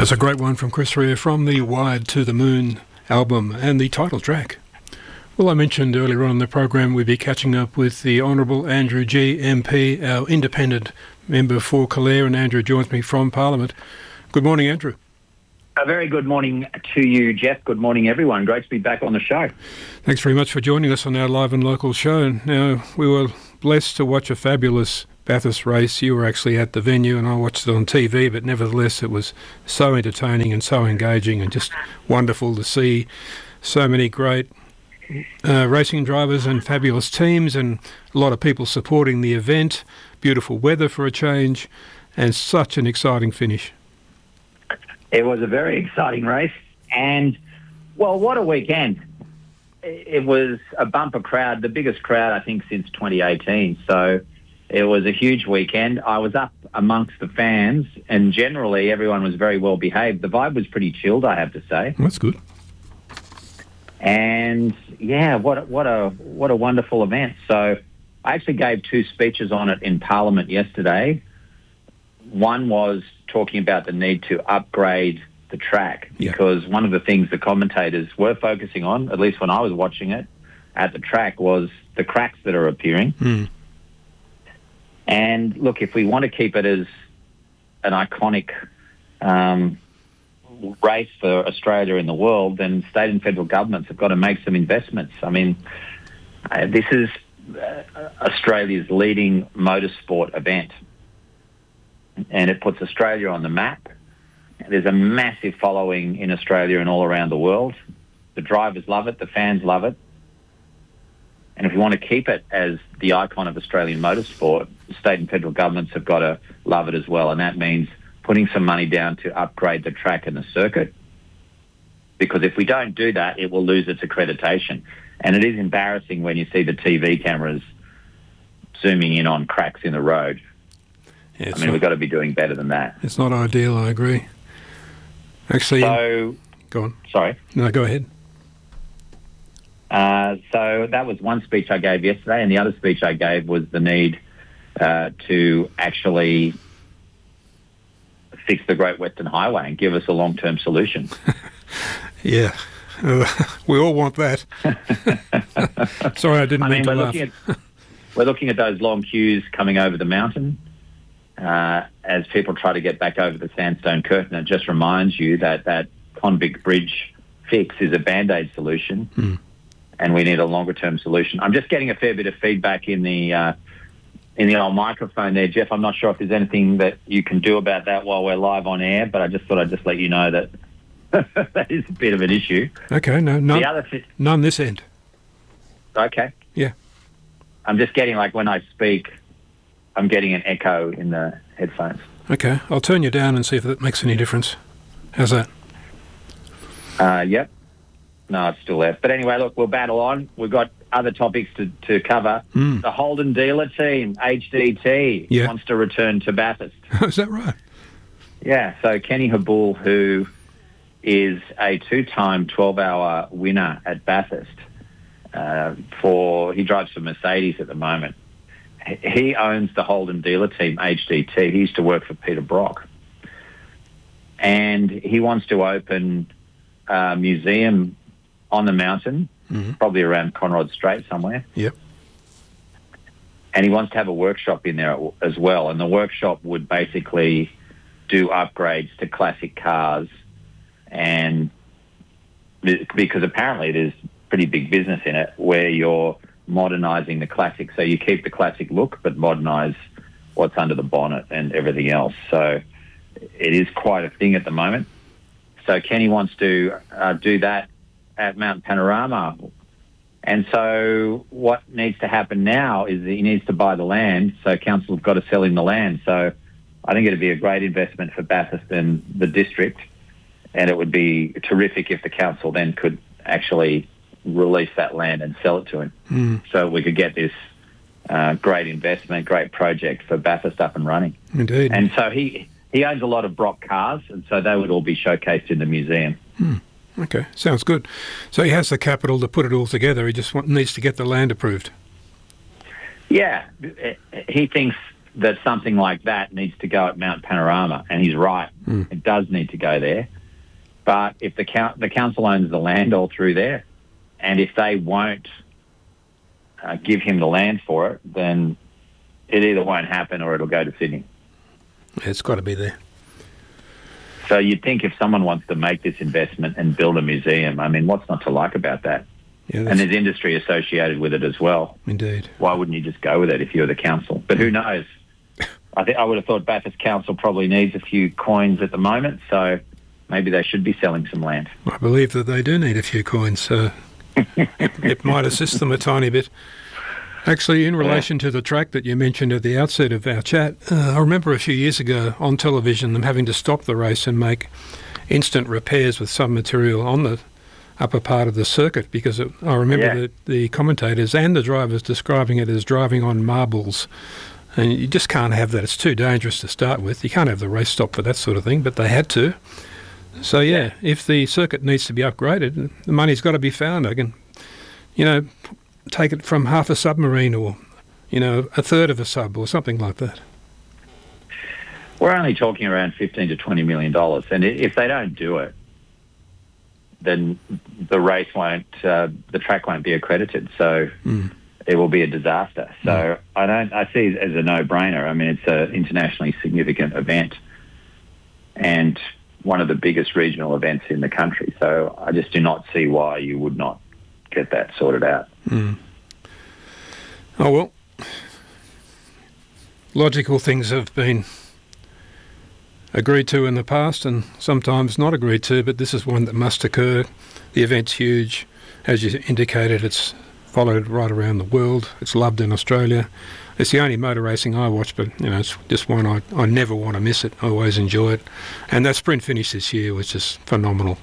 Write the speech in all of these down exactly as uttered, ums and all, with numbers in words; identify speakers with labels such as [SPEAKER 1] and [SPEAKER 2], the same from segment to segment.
[SPEAKER 1] That's a great one from Chris Rea from the Wired to the Moon album and the title track. Well, I mentioned earlier on in the program we'd be catching up with the Honourable Andrew Gee, M P, our independent member for Calare, and Andrew joins me from Parliament. Good morning, Andrew.
[SPEAKER 2] A very good morning to you, Jeff. Good morning, everyone. Great to be back on the show.
[SPEAKER 1] Thanks very much for joining us on our live and local show. Now, we were blessed to watch a fabulous Bathurst race. You were actually at the venue and I watched it on T V, but nevertheless it was so entertaining and so engaging and just wonderful to see so many great uh, racing drivers and fabulous teams and a lot of people supporting the event. Beautiful weather for a change and such an exciting finish.
[SPEAKER 2] It was a very exciting race and, well, what a weekend. It was a bumper crowd, the biggest crowd I think since twenty eighteen, so it was a huge weekend. I was up amongst the fans and generally everyone was very well behaved. The vibe was pretty chilled, I have to say.
[SPEAKER 1] That's good.
[SPEAKER 2] And yeah, what what a what a wonderful event. So I actually gave two speeches on it in Parliament yesterday. One was talking about the need to upgrade the track because yeah. one of the things the commentators were focusing on, at least when I was watching it at the track, was the cracks that are appearing.
[SPEAKER 1] Mm.
[SPEAKER 2] And look, if we want to keep it as an iconic um, race for Australia in the world, then state and federal governments have got to make some investments. I mean, uh, this is uh, Australia's leading motorsport event, and it puts Australia on the map. There's a massive following in Australia and all around the world. The drivers love it, the fans love it. And if we want to keep it as the icon of Australian motorsport, state and federal governments have got to love it as well. And that means putting some money down to upgrade the track and the circuit. Because if we don't do that, it will lose its accreditation. And it is embarrassing when you see the T V cameras zooming in on cracks in the road.
[SPEAKER 1] Yeah,
[SPEAKER 2] I mean,
[SPEAKER 1] not,
[SPEAKER 2] we've got to be doing better than that.
[SPEAKER 1] It's not ideal, I agree. Actually,
[SPEAKER 2] so,
[SPEAKER 1] go on.
[SPEAKER 2] Sorry.
[SPEAKER 1] No, go ahead.
[SPEAKER 2] Uh, so that was one speech I gave yesterday, and the other speech I gave was the need uh, to actually fix the Great Western Highway and give us a long-term solution.
[SPEAKER 1] Yeah, uh, we all want that. Sorry, I didn't
[SPEAKER 2] I
[SPEAKER 1] mean,
[SPEAKER 2] mean
[SPEAKER 1] to
[SPEAKER 2] we're
[SPEAKER 1] laugh.
[SPEAKER 2] Looking at, we're looking at those long queues coming over the mountain uh, as people try to get back over the Sandstone Curtain. It just reminds you that that Convict Bridge fix is a Band-Aid solution.
[SPEAKER 1] Mm.
[SPEAKER 2] And we need a longer-term solution. I'm just getting a fair bit of feedback in the uh, in the old microphone there, Jeff. I'm not sure if there's anything that you can do about that while we're live on air, but I just thought I'd just let you know that that is a bit of an issue.
[SPEAKER 1] Okay, no, none,
[SPEAKER 2] the other th-
[SPEAKER 1] none this end.
[SPEAKER 2] Okay.
[SPEAKER 1] Yeah.
[SPEAKER 2] I'm just getting, like, when I speak, I'm getting an echo in the headphones.
[SPEAKER 1] Okay, I'll turn you down and see if that makes any difference. How's that?
[SPEAKER 2] Uh, yep. No, it's still there. But anyway, look, we'll battle on. We've got other topics to, to cover.
[SPEAKER 1] Mm.
[SPEAKER 2] The Holden dealer team, H D T,
[SPEAKER 1] yeah.
[SPEAKER 2] wants to return to Bathurst.
[SPEAKER 1] Is that right?
[SPEAKER 2] Yeah, so Kenny Habul, who is a two-time twelve-hour winner at Bathurst, uh, for he drives for Mercedes at the moment. He owns the Holden dealer team, H D T. He used to work for Peter Brock. And he wants to open a museum on the mountain, mm-hmm. probably around Conrod Strait somewhere.
[SPEAKER 1] Yep.
[SPEAKER 2] And he wants to have a workshop in there as well. And the workshop would basically do upgrades to classic cars, and because apparently there's pretty big business in it where you're modernising the classic. So you keep the classic look, but modernise what's under the bonnet and everything else. So it is quite a thing at the moment. So Kenny wants to uh, do that at Mount Panorama. And so what needs to happen now is that he needs to buy the land. So council have got to sell him the land. So I think it'd be a great investment for Bathurst and the district. And it would be terrific if the council then could actually release that land and sell it to him.
[SPEAKER 1] Mm.
[SPEAKER 2] So we could get this uh, great investment, great project for Bathurst up and running.
[SPEAKER 1] Indeed.
[SPEAKER 2] And so he... He owns a lot of Brock cars, and so they would all be showcased in the museum.
[SPEAKER 1] Hmm. Okay, sounds good. So he has the capital to put it all together. He just want, needs to get the land approved.
[SPEAKER 2] Yeah, he thinks that something like that needs to go at Mount Panorama, and he's right.
[SPEAKER 1] Mm.
[SPEAKER 2] It does need to go there. But if the, count, the council owns the land all through there, and if they won't uh, give him the land for it, then it either won't happen or it'll go to Sydney.
[SPEAKER 1] It's got to be there.
[SPEAKER 2] So you'd think if someone wants to make this investment and build a museum, I mean, what's not to like about that?
[SPEAKER 1] Yeah,
[SPEAKER 2] and there's industry associated with it as well.
[SPEAKER 1] Indeed.
[SPEAKER 2] Why wouldn't you just go with it if you're the council? But who knows? I think I would have thought Bathurst Council probably needs a few coins at the moment, so maybe they should be selling some land.
[SPEAKER 1] I believe that they do need a few coins, so it, it might assist them a tiny bit. Actually, in relation to the track that you mentioned at the outset of our chat, uh, I remember a few years ago on television them having to stop the race and make instant repairs with some material on the upper part of the circuit because it, I remember
[SPEAKER 2] Yeah.
[SPEAKER 1] the, the commentators and the drivers describing it as driving on marbles. And you just can't have that. It's too dangerous to start with. You can't have the race stop for that sort of thing, but they had to. So, yeah, if the circuit needs to be upgraded, the money's got to be found. I can, you know, take it from half a submarine or, you know, a third of a sub or something like that.
[SPEAKER 2] We're only talking around fifteen to twenty million dollars, and i- if they don't do it, then the race won't, uh, the track won't be accredited. So
[SPEAKER 1] Mm.
[SPEAKER 2] it will be a disaster. So
[SPEAKER 1] Mm.
[SPEAKER 2] I don't, I see it as a no-brainer. I mean, it's an internationally significant event and one of the biggest regional events in the country. So I just do not see why you would not get that sorted out.
[SPEAKER 1] Mm. Oh, well, logical things have been agreed to in the past and sometimes not agreed to, but this is one that must occur. The event's huge. As you indicated, it's followed right around the world. It's loved in Australia. It's the only motor racing I watch, but you know, it's just one I, I never want to miss it. I always enjoy it. And that sprint finish this year was just phenomenal.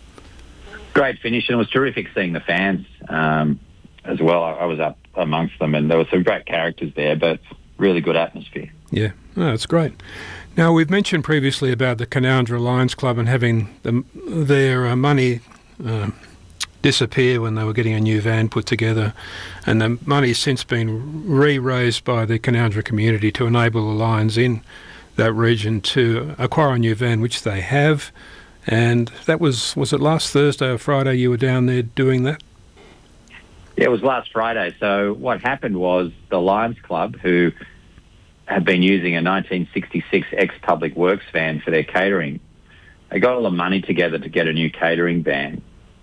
[SPEAKER 2] Great finish, and it was terrific seeing the fans um, as well. I, I was up amongst them, and there were some great characters there, but really good atmosphere.
[SPEAKER 1] Yeah, no, that's great. Now, we've mentioned previously about the Canowindra Lions Club and having the, their uh, money uh, disappear when they were getting a new van put together, and the money's since been re-raised by the Canowindra community to enable the Lions in that region to acquire a new van, which they have. And that was, was it last Thursday or Friday you were down there doing that?
[SPEAKER 2] Yeah, it was last Friday. So what happened was the Lions Club, who had been using a nineteen sixty-six ex-Public Works van for their catering, they got all the money together to get a new catering van.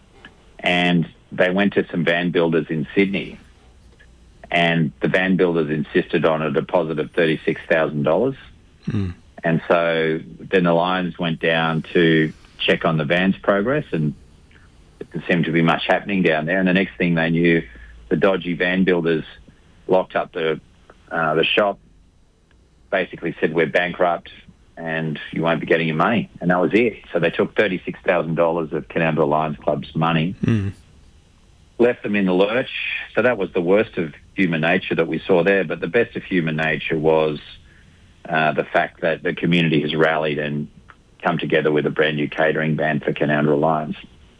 [SPEAKER 2] And they went to some van builders in Sydney. And the van builders insisted on a deposit of thirty-six thousand dollars.
[SPEAKER 1] Mm.
[SPEAKER 2] And so then the Lions went down to check on the van's progress, and it didn't seem to be much happening down there. And the next thing they knew, the dodgy van builders locked up the uh, the shop, basically said, we're bankrupt and you won't be getting your money. And that was it. So they took thirty-six thousand dollars of Canowindra Lions Club's money,
[SPEAKER 1] Mm.
[SPEAKER 2] left them in the lurch. So that was the worst of human nature that we saw there. But the best of human nature was uh, the fact that the community has rallied and come together with a brand new catering van for Canowindra Lions.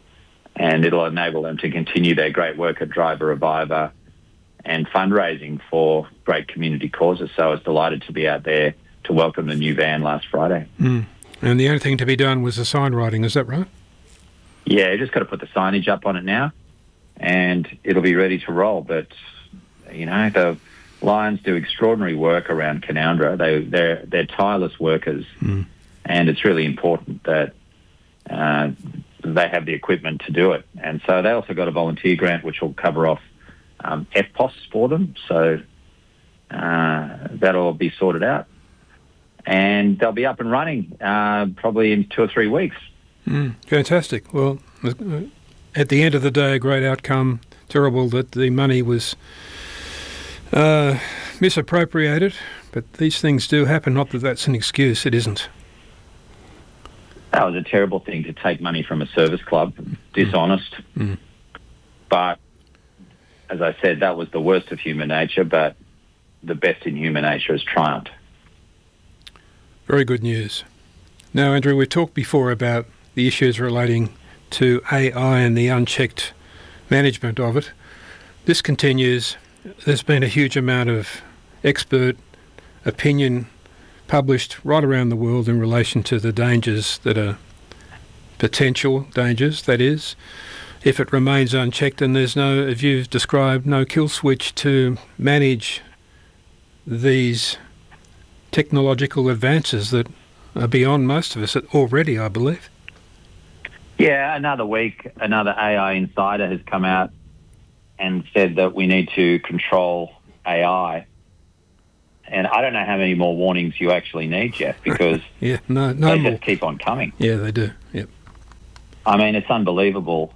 [SPEAKER 2] And it'll enable them to continue their great work at Driver Reviver and fundraising for great community causes. So I was delighted to be out there to welcome the new van last Friday.
[SPEAKER 1] Mm. And the only thing to be done was the sign writing, is that right?
[SPEAKER 2] Yeah, you just got to put the signage up on it now and it'll be ready to roll. But, you know, the Lions do extraordinary work around Canowindra. They, they're, they're tireless workers.
[SPEAKER 1] Mm. And
[SPEAKER 2] it's really important that uh, they have the equipment to do it. And so they also got a volunteer grant which will cover off um, F P O S for them. So uh, that'll be sorted out. And they'll be up and running uh, probably in two or three weeks.
[SPEAKER 1] Mm, fantastic. Well, uh, at the end of the day, a great outcome. Terrible that the money was uh, misappropriated, but these things do happen. Not that that's an excuse. It isn't.
[SPEAKER 2] That was a terrible thing to take money from a service club, dishonest.
[SPEAKER 1] Mm.
[SPEAKER 2] But as I said, that was the worst of human nature, but the best in human nature has triumphed.
[SPEAKER 1] Very good news. Now, Andrew, we've talked before about the issues relating to A I and the unchecked management of it. This continues. There's been a huge amount of expert opinion published right around the world in relation to the dangers that are potential dangers, that is. If it remains unchecked and there's no, as you've described, no kill switch to manage these technological advances that are beyond most of us already, I believe.
[SPEAKER 2] Yeah, another week, another A I insider has come out and said that we need to control A I. And I don't know how many more warnings you actually need, Jeff, because
[SPEAKER 1] yeah, no, no
[SPEAKER 2] they
[SPEAKER 1] more.
[SPEAKER 2] just keep on coming.
[SPEAKER 1] Yeah, they do. Yep.
[SPEAKER 2] I mean, it's unbelievable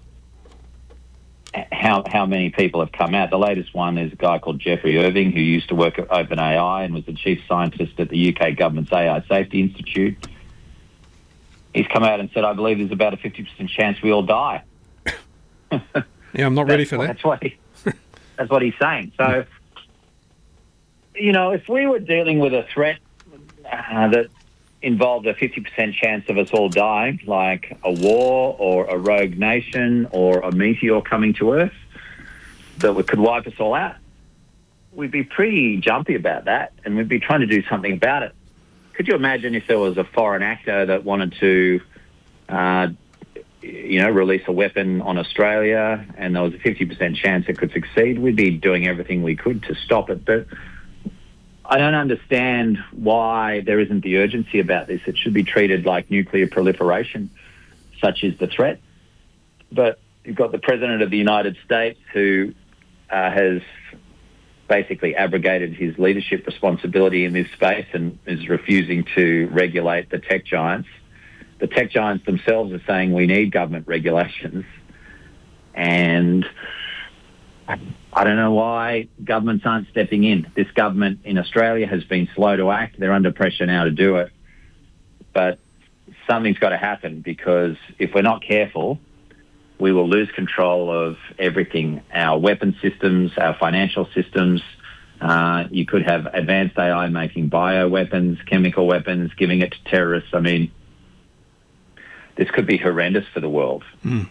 [SPEAKER 2] how how many people have come out. The latest one is a guy called Jeffrey Irving, who used to work at OpenAI and was the chief scientist at the U K government's A I Safety Institute. He's come out and said, I believe there's about a fifty percent chance we all die.
[SPEAKER 1] Yeah, I'm not ready for that.
[SPEAKER 2] That's what, he, that's what he's saying. So, you know, if we were dealing with a threat uh, that involved a fifty percent chance of us all dying, like a war or a rogue nation or a meteor coming to Earth that could wipe us all out, we'd be pretty jumpy about that, and we'd be trying to do something about it. Could you imagine if there was a foreign actor that wanted to, uh, you know, release a weapon on Australia and there was a fifty percent chance it could succeed? We'd be doing everything we could to stop it. But I don't understand why there isn't the urgency about this. It should be treated like nuclear proliferation, such is the threat. But you've got the President of the United States who uh, has basically abrogated his leadership responsibility in this space and is refusing to regulate the tech giants. The tech giants themselves are saying we need government regulations. And I don't know why governments aren't stepping in. This government in Australia has been slow to act. They're under pressure now to do it. But something's got to happen, because if we're not careful, we will lose control of everything. Our weapon systems, our financial systems. Uh, you could have advanced A I making bioweapons, chemical weapons, giving it to terrorists. I mean, this could be horrendous for the world.
[SPEAKER 1] Mm.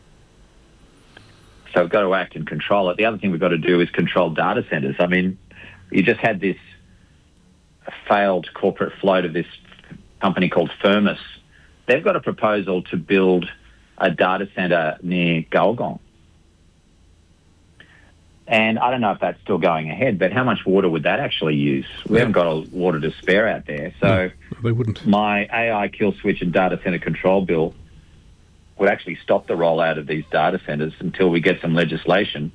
[SPEAKER 2] So we've got to act and control it. The other thing we've got to do is control data centres. I mean, you just had this failed corporate float of this company called Firmus. They've got a proposal to build a data centre near Gulgong. And I don't know if that's still going ahead, but how much water would that actually use? We yeah. haven't got a water to spare out there. So
[SPEAKER 1] no, they wouldn't.
[SPEAKER 2] My A I kill switch and data centre control bill would actually stop the rollout of these data centres until we get some legislation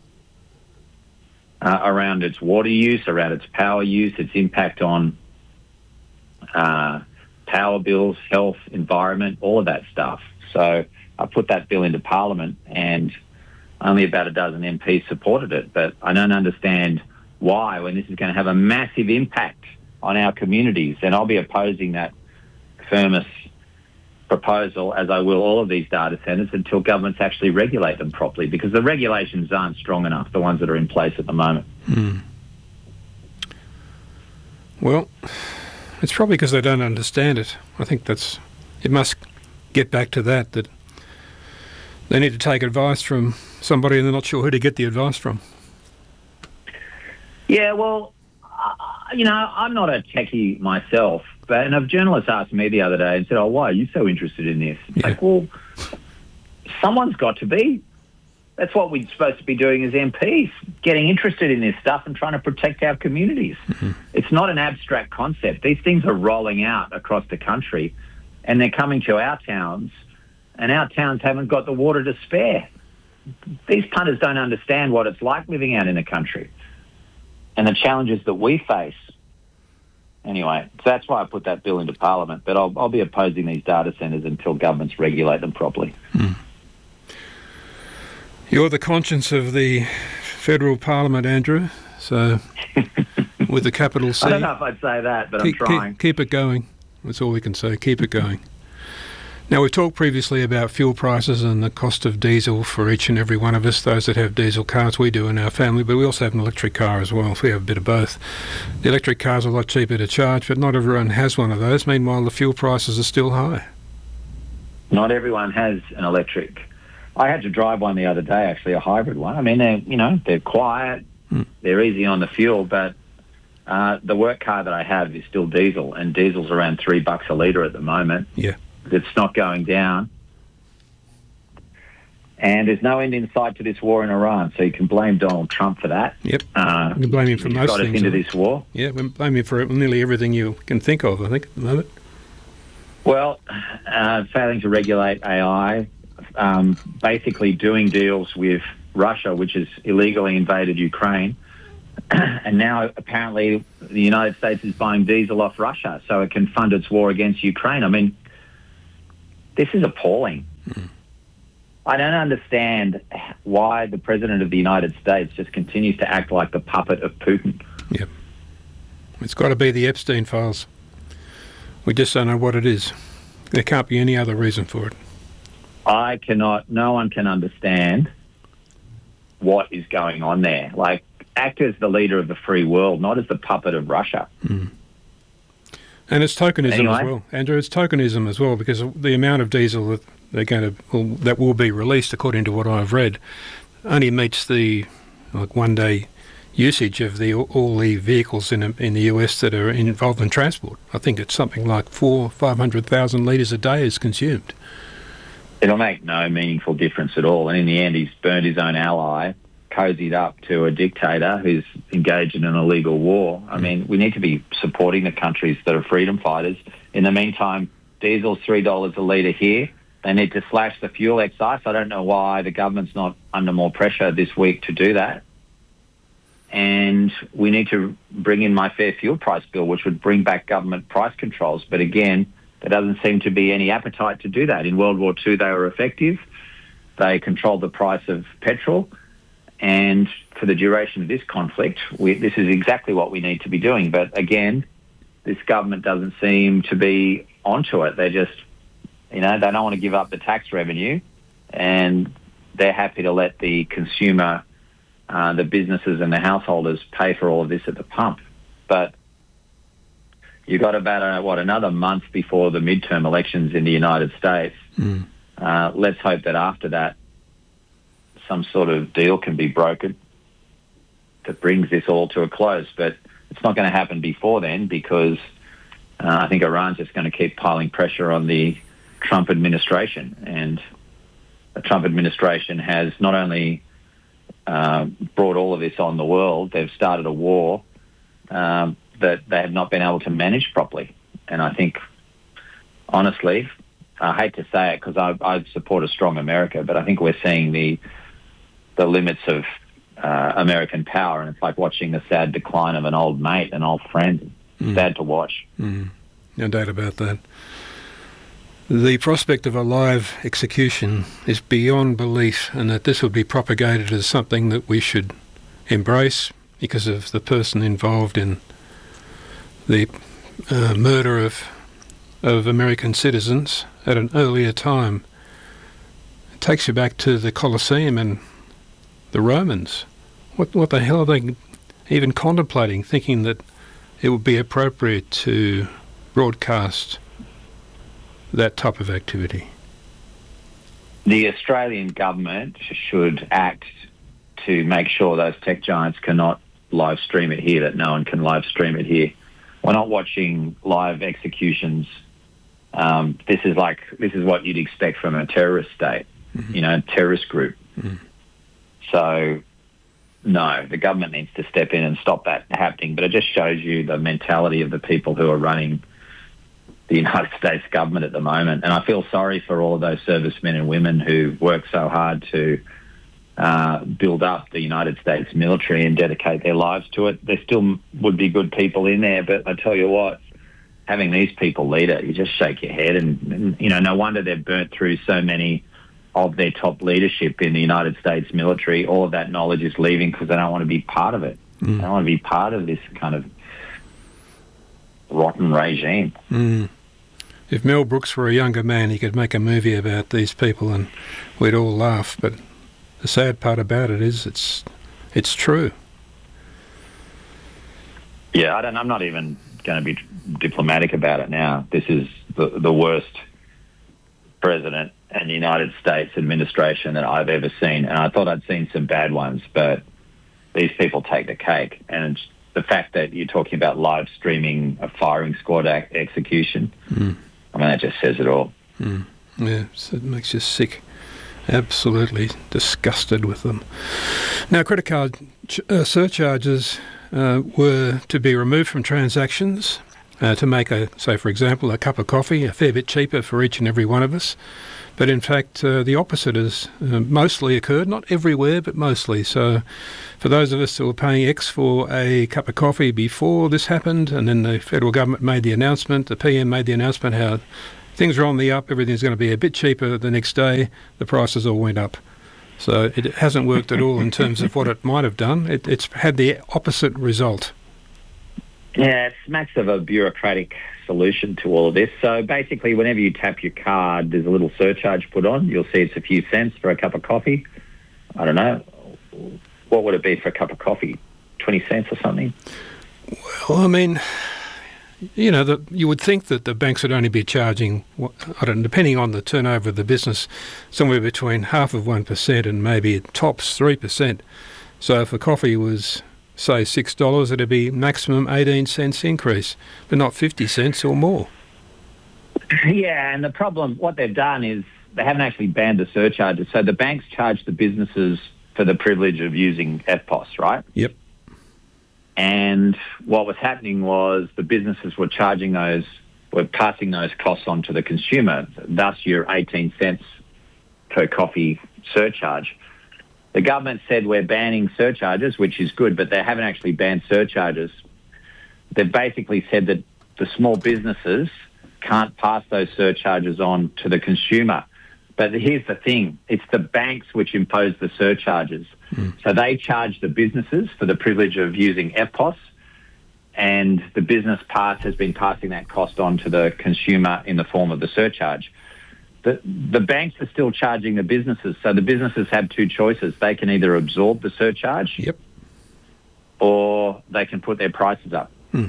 [SPEAKER 2] uh, around its water use, around its power use, its impact on uh, power bills, health, environment, all of that stuff. So I put that bill into Parliament and only about a dozen M Ps supported it. But I don't understand why, when this is going to have a massive impact on our communities. And I'll be opposing that Firmus proposal, as I will all of these data centres, until governments actually regulate them properly, because the regulations aren't strong enough, the ones that are in place at the moment.
[SPEAKER 1] Hmm. Well, it's probably because they don't understand it. I think that's, it must get back to that, that they need to take advice from somebody and they're not sure who to get the advice from.
[SPEAKER 2] Yeah, well, uh, you know, I'm not a techie myself, but and a journalist asked me the other day and said, oh, why are you so interested in this? It's
[SPEAKER 1] yeah.
[SPEAKER 2] like, well, someone's got to be. That's what we're supposed to be doing as M Ps, getting interested in this stuff and trying to protect our communities. Mm-hmm. It's not an abstract concept. These things are rolling out across the country and they're coming to our towns, and our towns haven't got the water to spare. These punters don't understand what it's like living out in the country and the challenges that we face. Anyway, so that's why I put that bill into Parliament, but I'll, I'll be opposing these data centres until governments regulate them properly.
[SPEAKER 1] Mm. You're the conscience of the federal Parliament, Andrew, so with the capital C.
[SPEAKER 2] I don't know if I'd say that, but
[SPEAKER 1] keep,
[SPEAKER 2] I'm trying.
[SPEAKER 1] Keep, keep it going. That's all we can say. Keep it going. Now, we talked previously about fuel prices and the cost of diesel for each and every one of us, those that have diesel cars. We do in our family, but we also have an electric car as well. We have a bit of both. The electric car's a lot cheaper to charge, but not everyone has one of those. Meanwhile, the fuel prices are still high.
[SPEAKER 2] Not everyone has an electric. I had to drive one the other day, actually, a hybrid one. I mean, they're, you know, they're quiet, mm. they're easy on the fuel, but Uh, the work car that I have is still diesel, and diesel's around three bucks a litre at the moment.
[SPEAKER 1] Yeah.
[SPEAKER 2] It's not going down. And there's no end in sight to this war in Iran, so you can blame Donald Trump for that.
[SPEAKER 1] Yep.
[SPEAKER 2] Uh,
[SPEAKER 1] you can blame him for most
[SPEAKER 2] got us
[SPEAKER 1] things.
[SPEAKER 2] into this war.
[SPEAKER 1] Yeah, we blame him for nearly everything you can think of, I think, at the moment.
[SPEAKER 2] Well, uh, failing to regulate A I, um, basically doing deals with Russia, which has illegally invaded Ukraine, and now apparently the United States is buying diesel off Russia so it can fund its war against Ukraine. I mean, this is appalling. Mm. I don't understand why the President of the United States just continues to act like the puppet of Putin.
[SPEAKER 1] Yep. It's got to be the Epstein files. We just don't know what it is. There can't be any other reason for it.
[SPEAKER 2] I cannot, no one can understand what is going on there. Like, act as the leader of the free world, not as the puppet of Russia.
[SPEAKER 1] Mm. And it's tokenism
[SPEAKER 2] anyway.
[SPEAKER 1] as well, Andrew. It's tokenism as well, because the amount of diesel that they're going to well, that will be released, according to what I've read, only meets the like one day usage of the all the vehicles in in the U S that are involved in transport. I think it's something like four five hundred thousand litres a day is consumed.
[SPEAKER 2] It'll make no meaningful difference at all. And in the end, he's burned his own ally, cozied up to a dictator who's engaged in an illegal war. I mean, we need to be supporting the countries that are freedom fighters. In the meantime, diesel's three dollars a litre here. They need to slash the fuel excise. I don't know why the government's not under more pressure this week to do that. And we need to bring in my fair fuel price bill, which would bring back government price controls. But again, there doesn't seem to be any appetite to do that. In World War Two, they were effective. They controlled the price of petrol. And for the duration of this conflict, we, this is exactly what we need to be doing. But again, this government doesn't seem to be onto it. They just, you know, they don't want to give up the tax revenue, and they're happy to let the consumer, uh, the businesses and the householders pay for all of this at the pump. But you've got about, uh, what, another month before the midterm elections in the United States. Mm. Uh, let's hope that after that, some sort of deal can be brokered that brings this all to a close. But it's not going to happen before then, because uh, I think Iran's just going to keep piling pressure on the Trump administration. And the Trump administration has not only uh, brought all of this on the world, they've started a war um, that they have not been able to manage properly. And I think, honestly, I hate to say it because I, I support a strong America, but I think we're seeing the the limits of uh, American power, and it's like watching the sad decline of an old mate, an old friend. It's mm. sad to watch.
[SPEAKER 1] Mm. No doubt about that. The prospect of a live execution is beyond belief, and that this would be propagated as something that we should embrace because of the person involved in the uh, murder of of American citizens at an earlier time. It takes you back to the Colosseum and the Romans. What what the hell are they even contemplating, thinking that it would be appropriate to broadcast that type of activity?
[SPEAKER 2] The Australian government should act to make sure those tech giants cannot live stream it here, that no one can live stream it here. We're not watching live executions. Um, this is like this is what you'd expect from a terrorist state, mm-hmm. you know, terrorist group. Mm-hmm. So, no, the government needs to step in and stop that happening. But it just shows you the mentality of the people who are running the United States government at the moment. And I feel sorry for all of those servicemen and women who work so hard to uh, build up the United States military and dedicate their lives to it. There still would be good people in there, but I tell you what, having these people lead it, you just shake your head. And, and you know, no wonder they've burnt through so many of their top leadership in the United States military. All of that knowledge is leaving because they don't want to be part of it. Mm. They don't want to be part of this kind of rotten regime.
[SPEAKER 1] Mm. If Mel Brooks were a younger man, he could make a movie about these people and we'd all laugh. But the sad part about it is it's it's true.
[SPEAKER 2] Yeah, I don't, I'm not even going to be diplomatic about it now. This is the, the worst president and United States administration that I've ever seen. And I thought I'd seen some bad ones, but these people take the cake. And the fact that you're talking about live streaming a firing squad ac- execution,
[SPEAKER 1] mm.
[SPEAKER 2] I mean, that just says it all.
[SPEAKER 1] Mm. Yeah, so it makes you sick. Absolutely disgusted with them. Now, credit card ch- uh, surcharges uh, were to be removed from transactions uh, to make, a, say, for example, a cup of coffee a fair bit cheaper for each and every one of us. But in fact, uh, the opposite has uh, mostly occurred, not everywhere, but mostly. So for those of us who were paying X for a cup of coffee before this happened, and then the federal government made the announcement, the P M made the announcement how things are on the up, everything's going to be a bit cheaper the next day, the prices all went up. So it hasn't worked at all in terms of what it might have done. It, it's had the opposite result.
[SPEAKER 2] Yeah, it smacks of a bureaucratic solution to all of this. So basically, whenever you tap your card, there's a little surcharge put on. You'll see it's a few cents for a cup of coffee. I don't know. What would it be for a cup of coffee? twenty cents or something?
[SPEAKER 1] Well, I mean, you know, the, you would think that the banks would only be charging, I don't know, depending on the turnover of the business, somewhere between half of one percent and maybe tops three percent. So if a coffee was, say, six dollars, it'd be maximum eighteen cents increase, but not fifty cents or more.
[SPEAKER 2] Yeah, and the problem, what they've done is they haven't actually banned the surcharges. So the banks charge the businesses for the privilege of using F P O S, right?
[SPEAKER 1] Yep.
[SPEAKER 2] And what was happening was the businesses were charging those, were passing those costs on to the consumer, thus your eighteen cents per coffee surcharge. The government said we're banning surcharges, which is good, but they haven't actually banned surcharges. They've basically said that the small businesses can't pass those surcharges on to the consumer. But here's the thing, it's the banks which impose the surcharges. Mm. So they charge the businesses for the privilege of using F P O S, and the business part has been passing that cost on to the consumer in the form of the surcharge. The, the banks are still charging the businesses, so the businesses have two choices. They can either absorb the surcharge,
[SPEAKER 1] yep,
[SPEAKER 2] or they can put their prices up.
[SPEAKER 1] Mm.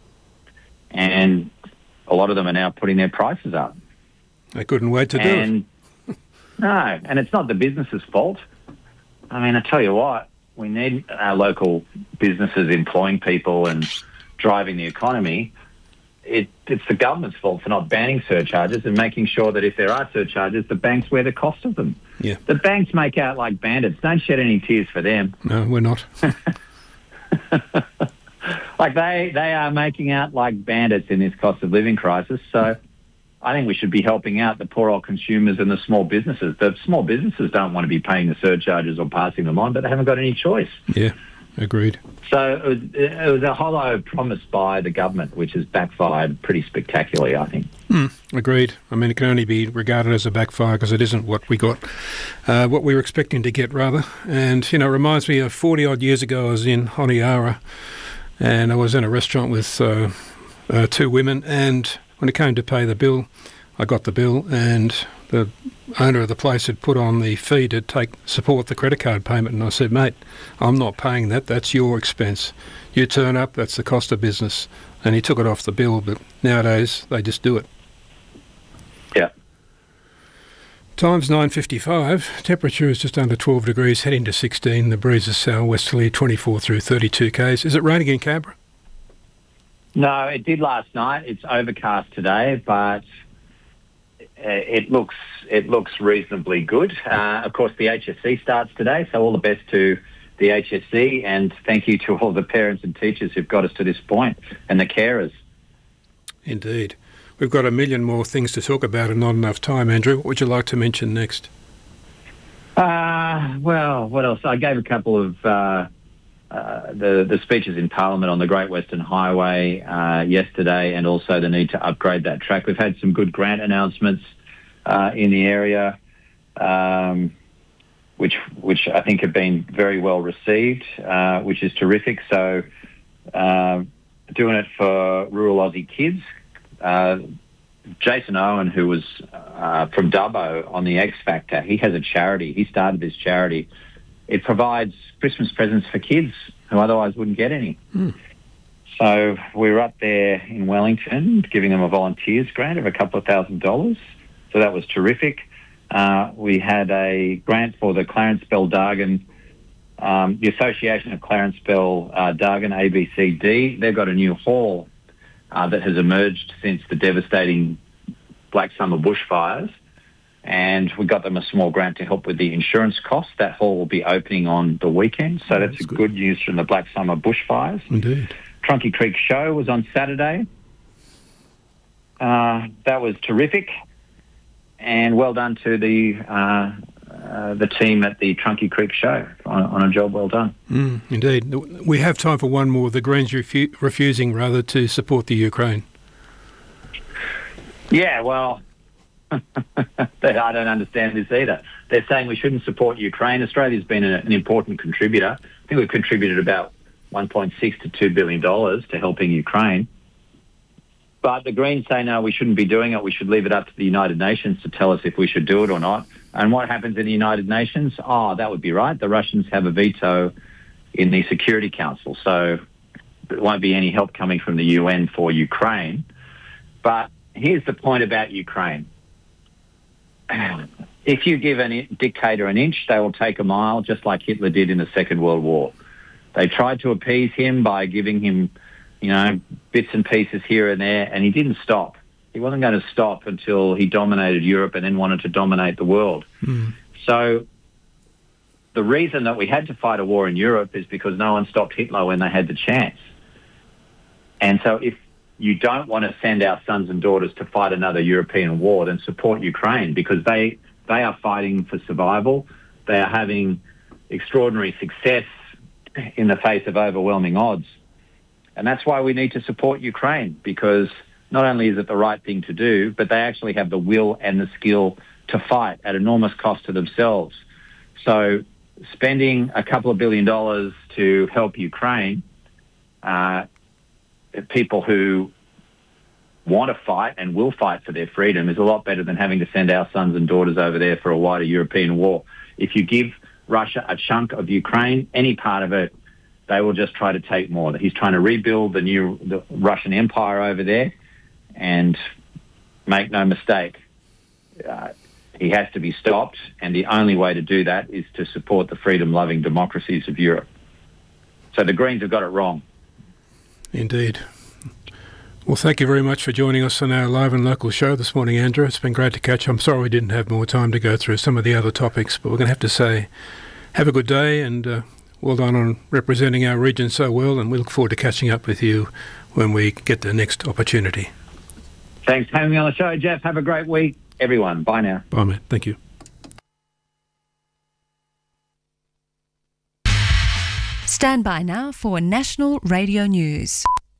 [SPEAKER 2] And a lot of them are now putting their prices up.
[SPEAKER 1] They couldn't wait to
[SPEAKER 2] and,
[SPEAKER 1] do it.
[SPEAKER 2] No, and it's not the business's fault. I mean, I tell you what, we need our local businesses employing people and driving the economy. It, it's the government's fault for not banning surcharges and making sure that if there are surcharges, the banks wear the cost of them.
[SPEAKER 1] Yeah.
[SPEAKER 2] The banks make out like bandits. Don't shed any tears for them.
[SPEAKER 1] No, we're not.
[SPEAKER 2] Like they, they are making out like bandits in this cost of living crisis. So I think we should be helping out the poor old consumers and the small businesses. The small businesses don't want to be paying the surcharges or passing them on, but they haven't got any choice.
[SPEAKER 1] Yeah, agreed.
[SPEAKER 2] So it was, it was a hollow promise by the government, which has backfired pretty spectacularly, I think.
[SPEAKER 1] Mm, agreed. I mean, it can only be regarded as a backfire because it isn't what we got, uh, what we were expecting to get, rather. And, you know, it reminds me of forty-odd years ago I was in Honiara and I was in a restaurant with uh, uh, two women, and when it came to pay the bill, I got the bill, and the owner of the place had put on the fee to take support the credit card payment, and I said, mate, I'm not paying that, that's your expense. You turn up, that's the cost of business. And he took it off the bill, but nowadays they just do it.
[SPEAKER 2] Yeah.
[SPEAKER 1] Time's nine fifty-five, temperature is just under twelve degrees, heading to sixteen, the breeze is south-westerly, twenty-four through thirty-two k's. Is it raining in Canberra?
[SPEAKER 2] No, it did last night. It's overcast today, but it looks it looks reasonably good. Uh, of course, the H S C starts today, so all the best to the H S C, and thank you to all the parents and teachers who've got us to this point, and the carers.
[SPEAKER 1] Indeed. We've got a million more things to talk about and not enough time, Andrew. What would you like to mention next?
[SPEAKER 2] Uh, well, what else? I gave a couple of uh, uh, the, the speeches in Parliament on the Great Western Highway uh, yesterday, and also the need to upgrade that track. We've had some good grant announcements uh, in the area, um, which which I think have been very well received, uh, which is terrific. So uh, doing it for rural Aussie kids. Uh, Jason Owen, who was uh, from Dubbo on the X Factor, he has a charity. He started this charity. It provides Christmas presents for kids who otherwise wouldn't get any.
[SPEAKER 1] Mm.
[SPEAKER 2] So we were up there in Wellington giving them a volunteers grant of a couple of thousand dollars. So that was terrific. Uh, we had a grant for the Clarence Beldargan Um, the Association of Clarence Bell uh, Dargan, A B C D, they've got a new hall uh, that has emerged since the devastating Black Summer bushfires, and we got them a small grant to help with the insurance costs. That hall will be opening on the weekend, so that's, that's good. good news from the Black Summer bushfires.
[SPEAKER 1] Indeed.
[SPEAKER 2] Trunky Creek Show was on Saturday. Uh, that was terrific, and well done to the uh, uh, the team at the Trunky Creek Show on, on a job well done.
[SPEAKER 1] Mm, indeed. We have time for one more. The Greens refu- refusing, rather, to support the Ukraine.
[SPEAKER 2] Yeah, well, I don't understand this either. They're saying we shouldn't support Ukraine. Australia's been a, an important contributor. I think we've contributed about one point six to two billion dollars to helping Ukraine. But the Greens say, no, we shouldn't be doing it. We should leave it up to the United Nations to tell us if we should do it or not. And what happens in the United Nations? Oh, that would be right. The Russians have a veto in the Security Council, so there won't be any help coming from the U N for Ukraine. But here's the point about Ukraine. If you give a dictator an inch, they will take a mile, just like Hitler did in the Second World War. They tried to appease him by giving him, you know, bits and pieces here and there, and he didn't stop. He wasn't going to stop until he dominated Europe and then wanted to dominate the world. Mm. So the reason that we had to fight a war in Europe is because no one stopped Hitler when they had the chance. And so if you don't want to send our sons and daughters to fight another European war, then support Ukraine, because they, they are fighting for survival. They are having extraordinary success in the face of overwhelming odds. And that's why we need to support Ukraine, because not only is it the right thing to do, but they actually have the will and the skill to fight at enormous cost to themselves. So spending a couple of billion dollars to help Ukraine, uh, people who want to fight and will fight for their freedom, is a lot better than having to send our sons and daughters over there for a wider European war. If you give Russia a chunk of Ukraine, any part of it, they will just try to take more. He's trying to rebuild the new the Russian Empire over there, and make no mistake, uh, he has to be stopped, and the only way to do that is to support the freedom-loving democracies of Europe. So the Greens have got it wrong.
[SPEAKER 1] Indeed. Well, thank you very much for joining us on our live and local show this morning, Andrew. It's been great to catch. I'm sorry we didn't have more time to go through some of the other topics, but we're going to have to say have a good day, and uh, well done on representing our region so well, and we look forward to catching up with you when we get the next opportunity.
[SPEAKER 2] Thanks for having me on the show, Jeff. Have a great week, everyone. Bye now.
[SPEAKER 1] Bye, mate. Thank you.
[SPEAKER 3] Stand by now for National Radio News.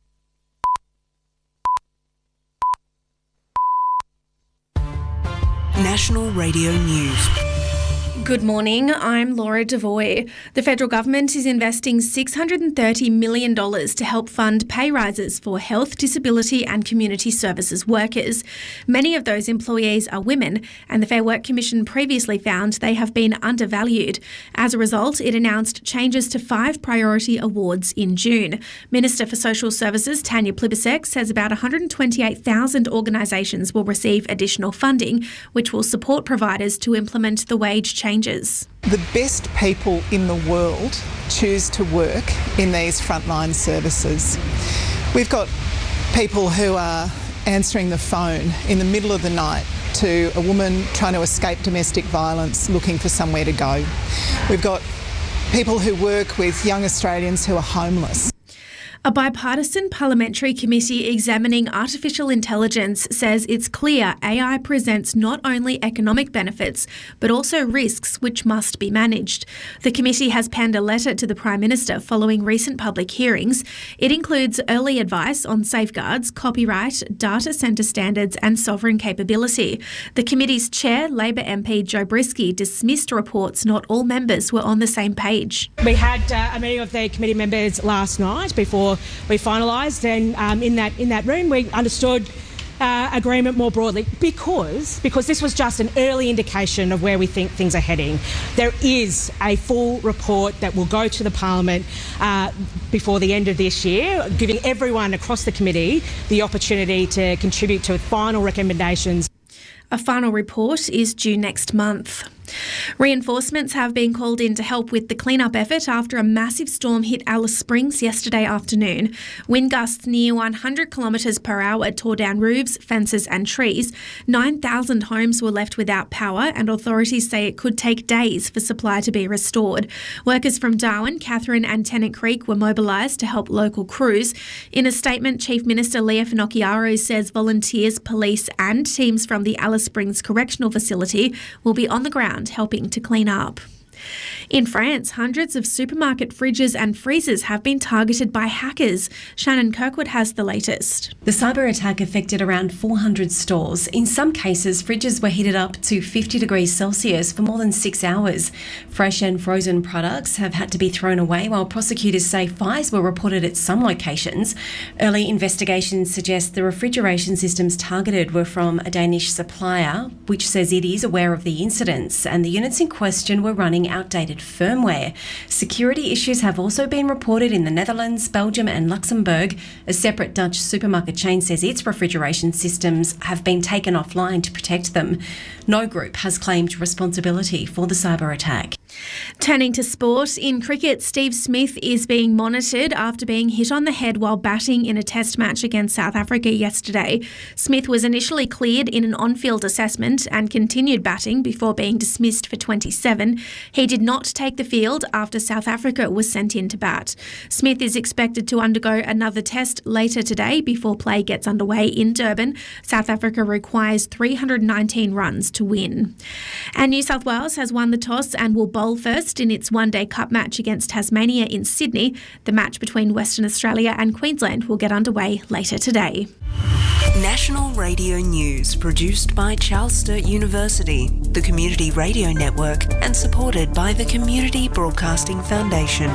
[SPEAKER 4] National Radio News.
[SPEAKER 5] Good morning, I'm Laura Devoy. The federal government is investing six hundred thirty million dollars to help fund pay rises for health, disability and community services workers. Many of those employees are women, and the Fair Work Commission previously found they have been undervalued. As a result, it announced changes to five priority awards in June. Minister for Social Services Tanya Plibersek says about one hundred twenty-eight thousand organisations will receive additional funding, which will support providers to implement the wage changes.
[SPEAKER 6] The best people in the world choose to work in these frontline services. We've got people who are answering the phone in the middle of the night to a woman trying to escape domestic violence, looking for somewhere to go. We've got people who work with young Australians who are homeless.
[SPEAKER 5] A bipartisan parliamentary committee examining artificial intelligence says it's clear A I presents not only economic benefits, but also risks which must be managed. The committee has penned a letter to the Prime Minister following recent public hearings. It includes early advice on safeguards, copyright, data centre standards and sovereign capability. The committee's chair, Labor M P Joe Brisky, dismissed reports not all members were on the same page.
[SPEAKER 7] We had uh, a meeting of the committee members last night before we finalised, and um, in that in that room we understood uh, agreement more broadly because because this was just an early indication of where we think things are heading. There is a full report that will go to the Parliament uh, before the end of this year, giving everyone across the committee the opportunity to contribute to final recommendations.
[SPEAKER 5] A final report is due next month. Reinforcements have been called in to help with the clean-up effort after a massive storm hit Alice Springs yesterday afternoon. Wind gusts near one hundred kilometres per hour tore down roofs, fences and trees. nine thousand homes were left without power, and authorities say it could take days for supply to be restored. Workers from Darwin, Catherine and Tennant Creek were mobilised to help local crews. In a statement, Chief Minister Leah Finocchiaro says volunteers, police and teams from the Alice Springs Correctional Facility will be on the ground helping to clean up. In France, hundreds of supermarket fridges and freezers have been targeted by hackers. Shannon Kirkwood has the latest.
[SPEAKER 8] The cyber attack affected around four hundred stores. In some cases, fridges were heated up to fifty degrees Celsius for more than six hours. Fresh and frozen products have had to be thrown away, while prosecutors say fires were reported at some locations. Early investigations suggest the refrigeration systems targeted were from a Danish supplier, which says it is aware of the incidents, and the units in question were running outdated firmware. Security issues have also been reported in the Netherlands, Belgium and Luxembourg. A separate Dutch supermarket chain says its refrigeration systems have been taken offline to protect them. No group has claimed responsibility for the cyber attack.
[SPEAKER 5] Turning to sport, in cricket, Steve Smith is being monitored after being hit on the head while batting in a test match against South Africa yesterday. Smith was initially cleared in an on-field assessment and continued batting before being dismissed for twenty-seven. He did not take the field after South Africa was sent in to bat. Smith is expected to undergo another test later today before play gets underway in Durban. South Africa requires three hundred nineteen runs to win. And New South Wales has won the toss and will bowl first in its one-day cup match against Tasmania in Sydney. The match between Western Australia and Queensland will get underway later today.
[SPEAKER 4] National Radio News, produced by Charles Sturt University, the Community Radio Network, and supported by the Community Broadcasting Foundation.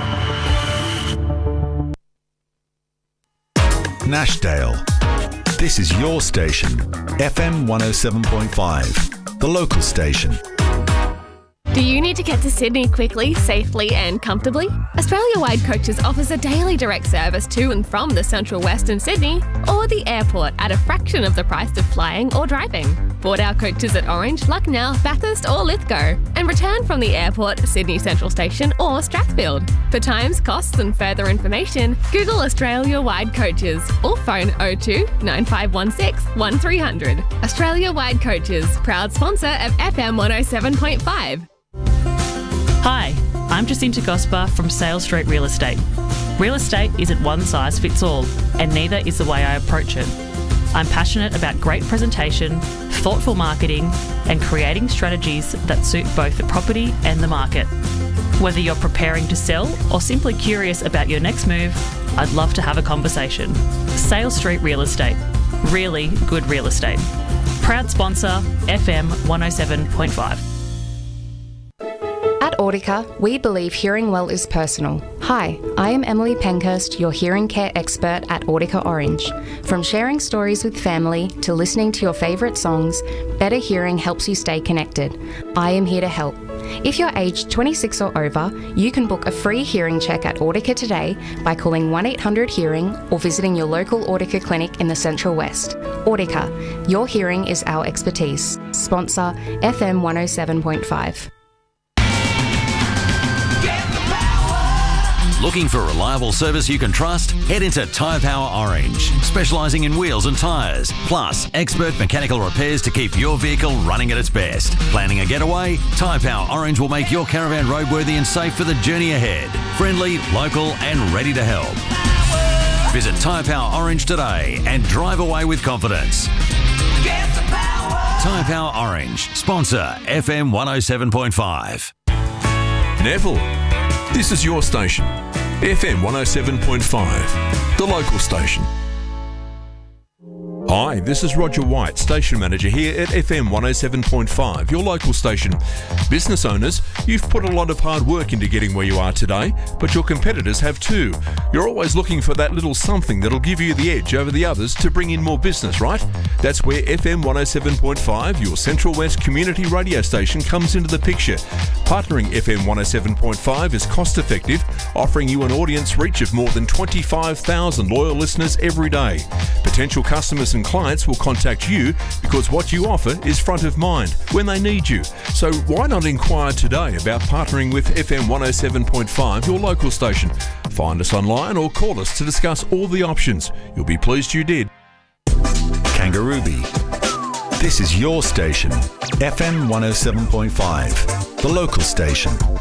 [SPEAKER 9] Nashdale. This is your station, F M one oh seven point five, the local station.
[SPEAKER 10] Do you need to get to Sydney quickly, safely and comfortably? Australia-wide Coaches offers a daily direct service to and from the Central Western Sydney or the airport at a fraction of the price of flying or driving. Board our coaches at Orange, Lucknow, Bathurst or Lithgow and return from the airport, Sydney Central Station or Strathfield. For times, costs and further information, Google Australia-wide Coaches or phone oh two, nine five one six, one three hundred. Australia-wide Coaches, proud sponsor of F M one oh seven point five.
[SPEAKER 11] Hi, I'm Jacinta Gosper from Sales Street Real Estate. Real estate isn't one size fits all, and neither is the way I approach it. I'm passionate about great presentation, thoughtful marketing, and creating strategies that suit both the property and the market. Whether you're preparing to sell or simply curious about your next move, I'd love to have a conversation. Sales Street Real Estate. Really good real estate. Proud sponsor, F M one oh seven point five.
[SPEAKER 12] At Audica, we believe hearing well is personal. Hi, I am Emily Penkhurst, your hearing care expert at Audica Orange. From sharing stories with family to listening to your favourite songs, better hearing helps you stay connected. I am here to help. If you're aged twenty-six or over, you can book a free hearing check at Audica today by calling one eight hundred hearing or visiting your local Audica clinic in the Central West. Audica, your hearing is our expertise. Sponsor F M one oh seven point five.
[SPEAKER 13] Looking for reliable service you can trust? Head into Tyre Power Orange, specialising in wheels and tyres, plus expert mechanical repairs to keep your vehicle running at its best. Planning a getaway? Tyre Power Orange will make your caravan roadworthy and safe for the journey ahead. Friendly, local and ready to help. Visit Tyre Power Orange today and drive away with confidence. Tyre Power Orange, sponsor F M one oh seven point five.
[SPEAKER 14] Neville, this is your station, F M one oh seven point five, the local station. Hi, this is Roger White, Station Manager here at F M one oh seven point five, your local station. Business owners, you've put a lot of hard work into getting where you are today, but your competitors have too. You're always looking for that little something that'll give you the edge over the others to bring in more business, right? That's where F M one oh seven point five, your Central West community radio station, comes into the picture. Partnering F M one oh seven point five is cost effective, offering you an audience reach of more than twenty-five thousand loyal listeners every day. Potential customers and clients will contact you because what you offer is front of mind when they need you. So why not inquire today about partnering with F M one oh seven point five, your local station? Find us online or call us to discuss all the options. You'll be pleased you did.
[SPEAKER 9] Kangarooby. This is your station, F M one oh seven point five, the local station.